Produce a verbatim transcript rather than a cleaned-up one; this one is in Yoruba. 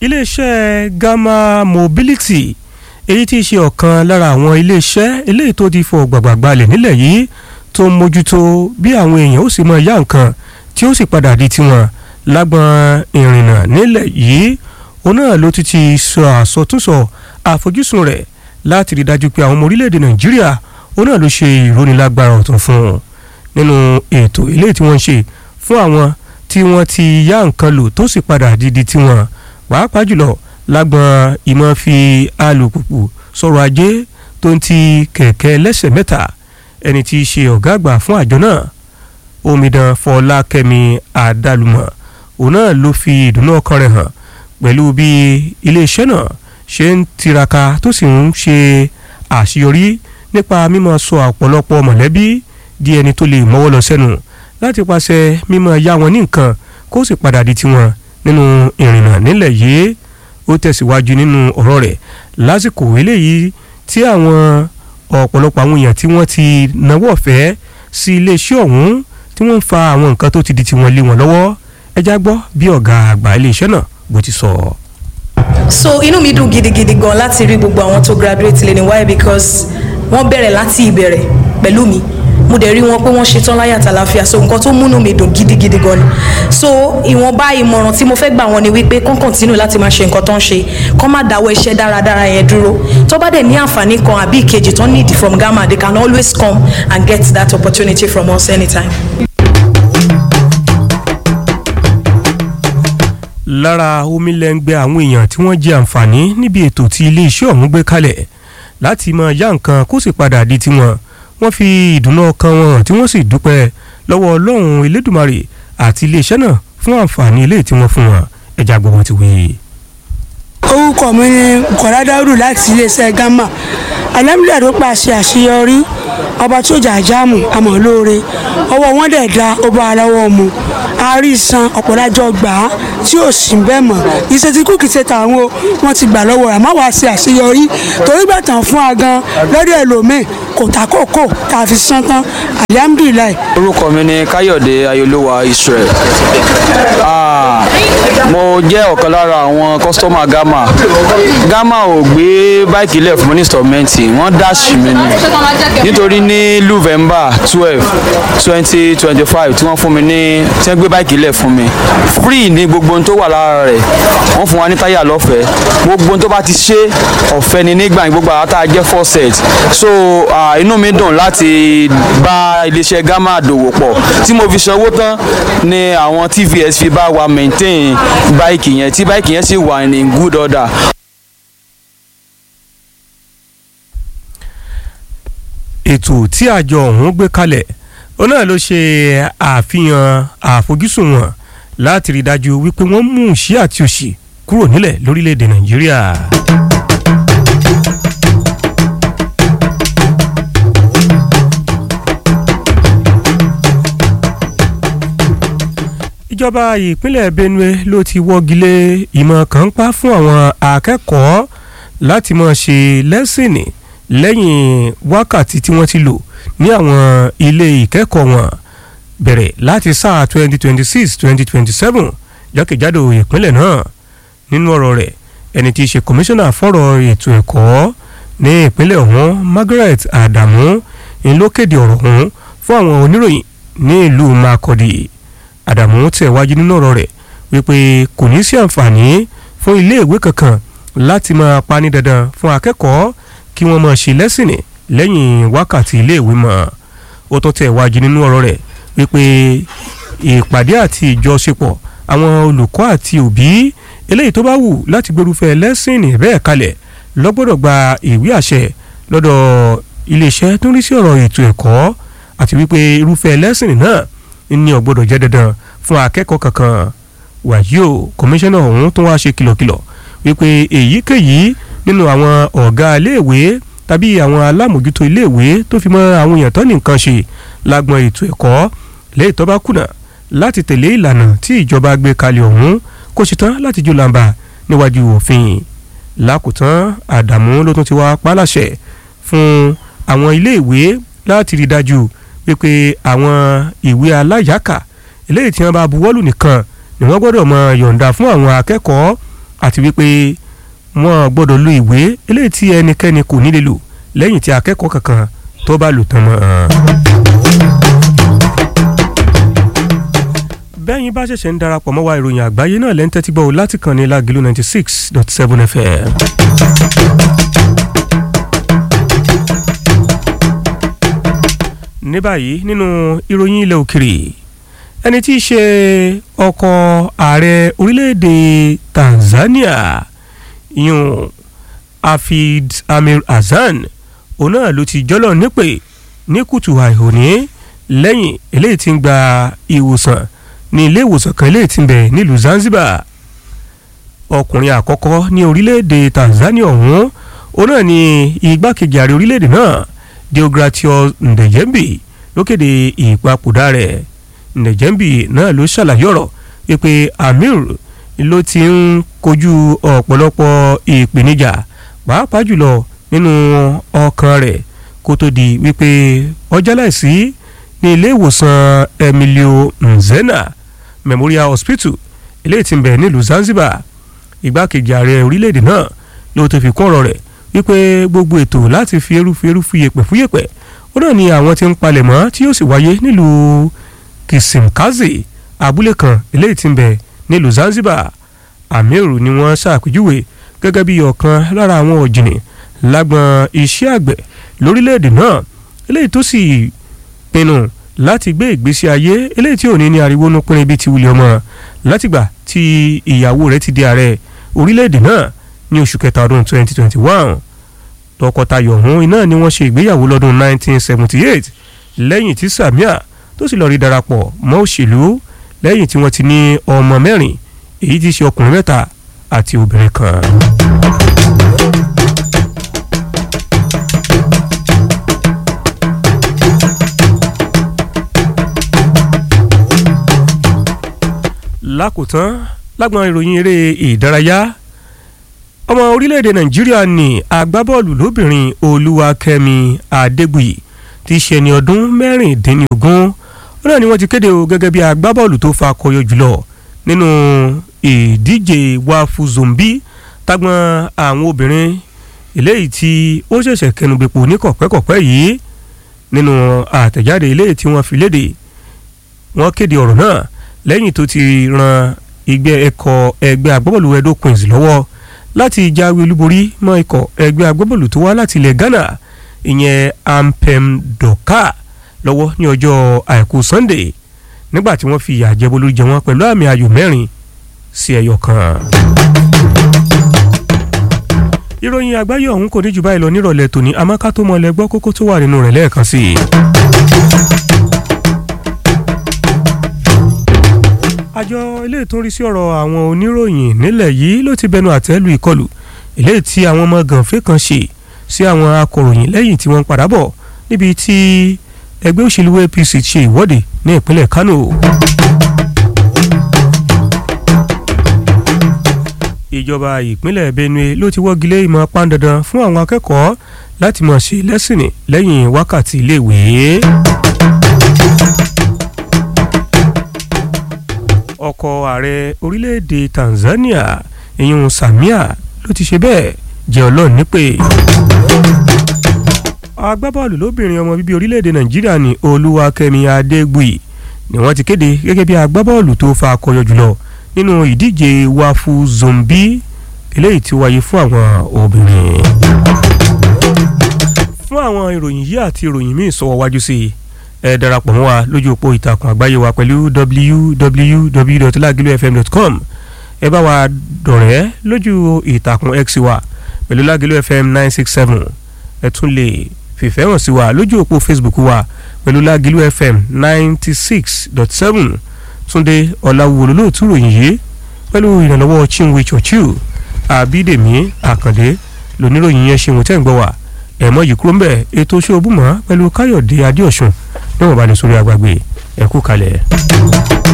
iléeṣẹ́ Gamma Mobility èyí tí í ṣe ọ̀kan lára àwọn iléeṣẹ́ eléyìí tó ti fọ gbàgbàgbalẹ̀ nílẹ̀ yìí tó ń mójútó bí àwọn èèyàn ó sì mọ yá nǹkan tí ó sì padà di tiwọn lágbọn ìrìnnà nílẹ̀ yìí òun náà ló ti ti sọ àsọtúnsọ àfojúsùn rẹ̀ láti rí dájú pé àwọn ọmọ orílẹ̀-èdè Nàìjíríà òun náà ló ṣe ìrónilágbára ọ̀tún fún un nínú ètò eléyìí tí wọ́n ń ṣe fún àwọn tí wọ́n ti yá nǹkan lò tó sì padà di di tiwọn pàápàá jùlọ lágbọn ìmọ̀ fi alùpùpù sọ̀rọ̀ ajé tó ń ti kẹ̀kẹ́ lẹ́sẹ̀ mẹ́ta ẹni tí í ṣe ọ̀gá àgbà fún àjọ náà omidan Fọlákẹ́mi Adálùmọ̀ òun náà ló fi ìdùnnú ọkàn rẹ̀ hàn pẹ̀lú bí iléeṣẹ́ náà ṣe ń tiraka tó sì ń ṣe àṣeyọrí nípa mímọ̀ sọ ọ̀pọ̀lọpọ̀ mọ̀lẹ́bí di ẹni tó lè mọ́wọ́ lọ sẹ́nu láti pàṣẹ mímọ̀ yá wọn ní nǹkan kó sì padà di tiwọn nínú ìrìnnà nílẹ̀ yìí ó tẹ̀síwájú nínú ọ̀rọ̀ rẹ̀ lásìkò eléyìí tí àwọn ọ̀pọ̀lọpọ̀ àwọn èèyàn tí wọ́n ti náwó ọ̀fẹ́ sí iléeṣẹ́ ọ̀hún tí wọ́n ń fa àwọn nǹkan tó ti di tiwọn lé wọn lọ́wọ́ ẹjá gbọ́ bí ọ̀gá àgbà iléeṣẹ́ náà bó ti sọ. so inú mi dùn gidigidi gan láti rí gbogbo àwọn tó graduate lé ní why because wọ́n bẹ̀rẹ̀ láti ìbẹ̀rẹ̀ pẹ̀lú mi mo dẹ̀ rí wọn pé wọ́n ṣetán láyà tàlàfíà so nǹkan tó múnú mi dùn gidigidi gan ni so ìwọ̀nba ìmọ̀ràn tí mo fẹ́ gbà wọ́n ni wípé kán continue láti máa ṣe nǹkan tó ń ṣe kán má dáwọ́ iṣẹ́ dáradára yẹn dúró tó bá dẹ̀ ní àǹfààní kan àbí ìkejì tó need from Gamma they can always come and get that opportunity from us anytime. lára omilẹ̀ngbẹ àwọn èèyàn tí wọ́n jẹ àǹfààní níbi ètò tí iléeṣẹ́ ọ̀hún gbé kalẹ̀ láti máa yá nǹkan kó sì padà di tiwọn wọ́n fi ìdùnnú ọkàn wọn hàn tí wọ́n sì dúpẹ́ lọ́wọ́ Ọlọ́run Elédùmarè àti iléeṣẹ́ náà fún àǹfààní eléyìí tí wọ́n fún wọn ẹja gbọ́ wọn ti wí. orúkọ mi ni Kọ̀lá Dáúdù láti iléeṣẹ́ Gamma alhamdulilayi ló pàṣẹ àṣeyọrí ọba tó jà jáàmù àmọ́ lóore ọwọ́ wọn dẹ̀ da ọba aláwọ̀ mu àríṣan ọ̀pọ̀lájọ gbà á tí ò sì bẹ́ẹ̀ mọ̀ iṣẹ́ tí kò kì í ṣe tàwọn wọn ti gbà lọ́wọ́ rẹ̀ má wàá ṣe àṣeyọrí torí gbà tán fún wa gan lọ́dọ̀ ẹlòmíì kò ta kókó tá a fi san tán alihamudulilayi. orúkọ mi ni Káyọ̀dé Ayọ̀lúwa Israel ah, mo jẹ́ ọ̀kan lára àwọn kọ́sítọ́mà Gamma Gamma ò gbé báìkì lẹ̀ fún mi ní sọ̀mẹ́ǹtì wọ́n dáṣì mi ni nítorí ní November twelve twenty twenty five tí wọ́n fún mi ní tí wọ́n gbé báìkì lẹ̀ fún mi free ní gbogbo ohun tó wà lára rẹ̀ wọ́n fún wa ní táyà lọ́fẹ̀ẹ́ gbogbo ohun tó bá ti ṣe ọ̀fẹ́ ni nígbà gbogbo àwọn tá a jẹ́ four set so uh, inú mi dùn láti bá iléeṣẹ́ Gamma dòwò pọ̀ tí mo fi sanwó tán ni àwọn T V S fi bá wa maintain báìkì yẹn tí báìkì yẹn sì wà in good order. ètò tí àjọ ọ̀hún gbé kalẹ̀ ó náà ló ṣe àfihàn àfojúsùn wọn láti rí dájú wípé wọ́n mú ìṣẹ́ àti òṣì kúrò nílẹ̀ lórílẹ̀‐èdè Nàìjíríà. ìjọba ìpínlẹ̀ Benue ló ti wọ́gi lé ìmọ̀ kànńpá fún àwọn akẹ́kọ̀ọ́ láti máa ṣe lẹ́sìnì lẹ́yìn wákàtí tí wọ́n ti lò ní àwọn ilé ìkẹ́kọ̀ọ́ wọn bẹ̀rẹ̀ láti sáà twenty twenty six twenty twenty seven jákèjádò ìpínlẹ̀ náà nínú ọ̀rọ̀ rẹ̀ ẹni tí í ṣe kọmíṣánná fọ́rọ̀ ètò ẹ̀kọ́ ní ìpínlẹ̀ ọ̀hún Margaret Adamu ń ló kéde ọ̀rọ̀ ọ̀hún fún àwọn oníròyìn ní ìlú Makurdi. Adamu tẹ̀wájú nínú ọ̀rọ̀ rẹ̀ wípé kò ní sí àǹfààní fún iléèwé kankan láti máa pa ní dandan fún akẹ́kọ̀ọ́ kí wọ́n máa ṣe lẹ́sìnì lẹ́yìn wákàtí iléèwé mọ́. ó tún tẹ̀wájú nínú ọ̀rọ̀ rẹ̀ wípé ìpàdé àti ìjọṣepọ̀ àwọn olùkọ́ àti òbí eléyìí tó bá wù láti gbérúfẹ́ lẹ́sìnì bẹ́ẹ̀ kalẹ̀ lọ́gbọ́dọ̀ gba ìwé àṣẹ lọ́dọ̀ iléeṣẹ́ tó ń rí sí ọ̀rọ̀ ètò ẹ̀kọ́ àti wípé irúfẹ́ lẹ́sìnì náà ní ó gbọ́dọ̀ jẹ́ dandan fún akẹ́kọ̀ọ́ kankan. wàyí o kọmíṣánná ọ̀hún tó wá ṣe kìlọ̀kìlọ̀ wípé èyíkéyìí nínú àwọn ọ̀gá iléèwé tàbí àwọn alámòjútó iléèwé tó fi mọ́ àwọn èèyàn tó ní nǹkan ṣe lágbọn ètò ẹ̀kọ́ lẹ́yìn tó bá kùnà láti tẹ̀lé ìlànà tí ìjọba gbé kalẹ̀ ọ̀hún kó ṣe tán láti jó làǹbà níwájú òfin. lákòótán Àdàmú ló tún ti wá pálàṣẹ fún àwọn iléèwé láti rí dájú wípé àwọn ìwé aláyàkà eléyìí tí wọ́n bá buwọ́lù nìkan ni wọ́n gbọ́dọ̀ mọ yọ̀ǹda fún àwọn akẹ́kọ̀ọ́ àti wípé wọ́n gbọ́dọ̀ lo ìwé eléyìí tí ẹnikẹ́ni kò nílè lò lẹ́yìn tí akẹ́kọ̀ọ́ kankan tó bá lò tán mọ́. bẹ́yìn bá ṣẹ̀ṣẹ̀ ń darapọ̀ mọ́ wa ìròyìn àgbáyé náà lẹ́ ń tẹ́tí gbọ́ láti kàn ní Lágìlú ninety six dot seven F M. ní báyìí nínú ìròyìn ilẹ̀ òkèrè ẹni tí í ṣe ọkọ ààrẹ orílẹ̀-èdè Tanzania yun Hafid Amir Hassan òun náà ló ti jọ́lọ̀ nípè ní kùtù àìhòní lẹ́yìn eléyìí tí ń gba ìwòsàn ní ilé ìwòsàn kan eléyìí tí ń bẹ nílùú Zanzibar. ọkùnrin àkọ́kọ́ ní orílẹ̀-èdè Tanzania ọ̀hún òun náà ni igbákejì ààrẹ orílẹ̀-èdè náà Deogratius Ndejembi ló kéde ìpapòdà rẹ̀. Ndejembi náà ló ṣàlàyé ọ̀rọ̀ wípé Amir ló ti ń kojú ọ̀pọ̀lọpọ̀ ìpèníjà pàápàá jùlọ nínú ọkàn rẹ̀ kó tó di wípé ọjà láìsí ní ilé ìwòsàn Emilio Nzena Memorial Hospital eléyìí tí ń bẹ nílùú Zanzibar. Igbákejì ààrẹ orílẹ̀-èdè náà ló tó fi kún ọ̀rọ̀ rẹ̀ wípé gbogbo ètò láti fi eru fi eru fúyepẹ̀ fúyepẹ̀ ó náà ni àwọn tí ń palẹ̀mọ́ tí yóò sì wáyé nílùú Kisimkazi abúlé kan eléyìí tí ń bẹ nílùú Zanzibar. Amiru ni wọ́n ṣàpèjúwe gẹ́gẹ́ bí ọ̀kan lára àwọn ọ̀jìnì lágbọn iṣẹ́ àgbẹ̀ lórílẹ̀‐èdè náà eléyìí tó sì pinnu láti gbé ìgbésí ayé eléyìí tí ò ní ní ariwo nú pínrín bíi ti wulẹ̀ ọmọ látìgbà tí ìyàwó rẹ̀ ti di ààrẹ orílẹ̀‐èdè náà ní oṣù kẹta ọdún twenty twenty one. tọkọtaya ọ̀hún iná ni wọ́n ṣe ìgbéyàwó lọ́dún nineteen seventy eight lẹ́yìn tí Samia tó sì lọ rí darapọ̀ mọ́ òṣèlú lẹ́yìn tí wọ́n ti ní ọmọ mẹ́rin èyí tí ṣe ọkùnrin mẹ́ta àti obìnrin kan. lákòótán lágbọn ìròyìn eré ìdárayá ọmọ orílẹ̀-èdè Nàìjíríà ní agbábọ́ọ̀lù lóbìnrin Olúwakẹ́mi Adégbùyì tí í ṣe ẹni ọdún mẹ́rìndínlógún ó náà ni wọ́n ti kéde o gẹ́gẹ́ bí agbábọ́ọ̀lù tó fa akọyọ jùlọ nínú ìdíje wáfù zombi tágbọn àwọn obìnrin eléyìí tí ó ṣẹ̀ṣẹ̀ kẹnubẹ̀pọ̀ ní kọ̀pẹ́kọ̀pẹ́ yìí. nínú àtẹ̀jáde eléyìí tí wọ́n fi léde wọ́n kéde ọ̀rọ̀ náà lẹ́yìn tó ti ran ẹgbẹ́ ẹ̀kọ́ ẹgbẹ́ agbábọ́ọ̀lù Edo Queens lọ́wọ́ láti jáwé olúborí mọ́ ikọ̀ ẹgbẹ́ agbábọ́ọ̀lù tó wá láti ilẹ̀ Ghana ìyẹn Ampem Doka lọ́wọ́ ní ọjọ́ àìkú Sunday nígbà tí wọ́n fi ìyà jẹbolú jẹ wọ́n pẹ̀lú àmì ayò mẹ́rin sí ẹyọ kan. ìròyìn àgbáyé ọ̀hún kò ní jù báyìí lọ nírọ̀lẹ́ tòní amáká tó mọ ẹlẹ́gbọ́ kókó tó wà nínú rẹ̀ lẹ́ẹ̀kan sí i. àjọ ilé ìtúnrí sí ọ̀rọ̀ àwọn oníròyìn nílẹ̀ yìí ló ti bẹnu àtẹ́ lu ìkọlù eléyìí tí àwọn ọmọ gànfẹ́ kan ṣe sí àwọn akọ̀ròyìn lẹ́yìn tí wọ́n padà bọ̀ níbi tí ẹgbẹ́ òṣèlú A P C ṣe ìwọ́de ní ìpínlẹ̀ Kano. ìjọba ìpínlẹ̀ Benue ló ti wọ́gilé ìmọ̀ pàǹdandan fún àwọn akẹ́kọ̀ọ́ láti máa ṣe lẹ́sìnì lẹ́yìn wákàtí iléèwé. ọkọ ààrẹ orílẹ̀-èdè Tanzania ìyún Samia ló ti ṣe bẹ́ẹ̀ jẹ́ ọlọ́run nípè. agbábọ́ọ̀lù lóbìnrin ọmọ bíbí orílẹ̀-èdè Nàìjíríà ní Olúwakẹ́mi Adégbùyì ni wọ́n ti kéde gẹ́gẹ́ bí agbábọ́ọ̀lù tó fa akọyọ jùlọ nínú ìdíje wáfù zombi eléyìí tí wáyé fún àwọn obìnrin. fún àwọn ìròyìn yìí àti ìròyìn míì sọ̀wọ́ wájú sí i ẹ darapọ̀ mọ́ wa lójú òpó ìtàkùn àgbáyé wa pẹ̀lú w w w dot lagilu f m dot com ẹ bá wa dọ̀rẹ́ lójú ìtàkùn x wa pẹ̀lú Lagilu F M nine six seven ẹ tún lè fìfẹ́ hàn sí wa lójú òpó Facebook wa pẹ̀lú Lagilu F M ninety six dot seven Túndé Ọláwúwo lólóòtú ròyìn yìí pẹ̀lú ìrànlọ́wọ́ Chinwe Churchill Àbídèmí Àkàndé lóníròyìn yẹn ṣe wọ́n tẹ́ ń gbọ́ wa ẹ̀mọ́ yìí kúrò ń bẹ̀ ètò Ṣóòbùmọ́ pẹ̀lú Káyọ̀dé Adéọ̀sùn níwọ̀n bá ní sórí agbègbè ẹ̀kú kalẹ̀.